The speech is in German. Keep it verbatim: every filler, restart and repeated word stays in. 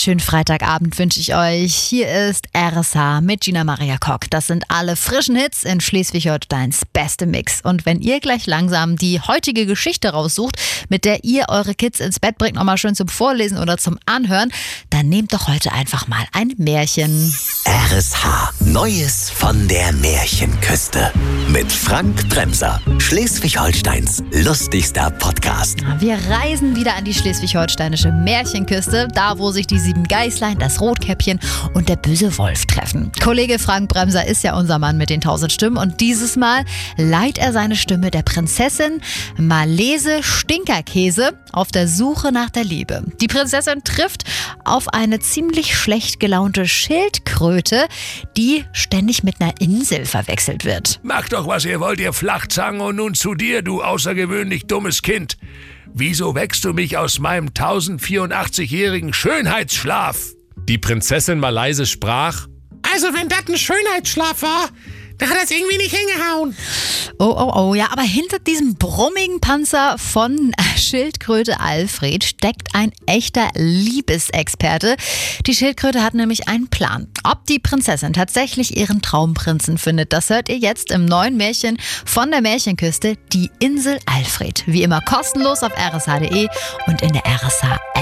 wunderschönen Freitagabend wünsche ich euch. Hier ist R S H mit Gina Maria Kock. Das sind alle frischen Hits in Schleswig-Holsteins beste Mix. Und wenn ihr gleich langsam die heutige Geschichte raussucht, mit der ihr eure Kids ins Bett bringt, nochmal schön zum Vorlesen oder zum Anhören, dann nehmt doch heute einfach mal ein Märchen. R S H. Neues von der Märchenküste. Mit Frank Bremser. Schleswig-Holsteins lustigster Podcast. Wir reisen wieder an die schleswig-holsteinische Märchenküste, da wo sich die sieben Geißlein, das Rotkäppchen und der böse Wolf treffen. Kollege Frank Bremser ist ja unser Mann mit den tausend Stimmen und dieses Mal leiht er seine Stimme der Prinzessin Malese Stinkerkäse auf der Suche nach der Liebe. Die Prinzessin trifft auf eine ziemlich schlecht gelaunte Schildkröte, die ständig mit einer Insel verwechselt wird. Macht doch, was ihr wollt, ihr Flachzangen, und nun zu dir, du außergewöhnlich dummes Kind. Wieso wächst du mich aus meinem tausendvierundachtzig-jährigen Schönheitsschlaf? Die Prinzessin Malese sprach: Also wenn das ein Schönheitsschlaf war, dann hat das irgendwie nicht hingehauen. Oh, oh, oh, ja, aber hinter diesem brummigen Panzer von Schildkröte Alfred steckt ein echter Liebesexperte. Die Schildkröte hat nämlich einen Plan. Ob die Prinzessin tatsächlich ihren Traumprinzen findet, das hört ihr jetzt im neuen Märchen von der Märchenküste, die Insel Alfred. Wie immer kostenlos auf r s h punkt d e und in der R S H-App.